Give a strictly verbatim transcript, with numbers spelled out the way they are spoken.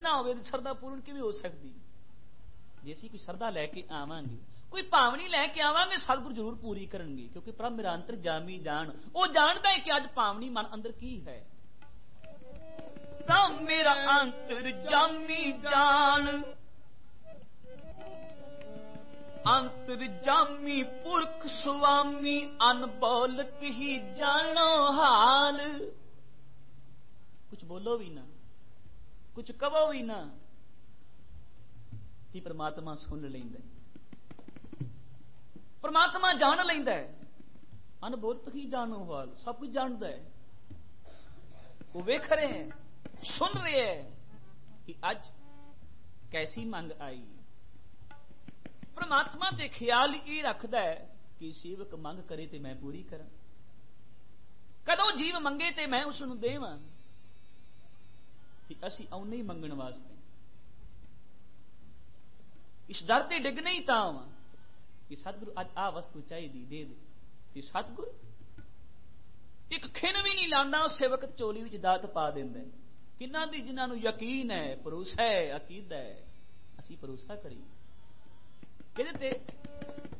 ना होवे सरदा पूर्ण किवें हो सकदी। जे असीं कोई सरदा लैके आवांगे, कोई भावनी लैके आवांगे, सतगुरु जरूर पूरी करनगे, क्योंकि प्रभ मेरा अंतरजामी जान, वो जानदा है कि अज भावनी मन अंदर की है। प्रभ मेरा अंतरजामी जान, अंतरजामी पुरख स्वामी, अनबोलत ही जानो हाल। कुछ बोलो भी ना, कुछ कहो भी ना, कि परमात्मा सुन लैंदा, परमात्मा जान लैंदा है। अनबोलत ही जानो हाल, सब कुछ जानता है। वो वेख रहे हैं, सुन रहे हैं कि आज कैसी मंग आई। परमात्मा ते ख्याल ये रखता है कि सेवक मंग करे ते मैं पूरी करा, कदों जीव मंगे ते मैं उसनू देवां। कि असी आउने ही मंगण वास्ते, इस दर ते डिगने ही तां वा कि सतगुरु अज आ वस्तु चाहिए दे दे। ते सतगुरु एक खिन भी नहीं लांदा, उस सेवक चोली विच दात पा दिंदा है। किन्ना दी जिन्हां नूं यकीन है, भरोसा है, अकीदा है, असी भरोसा करिए। कहते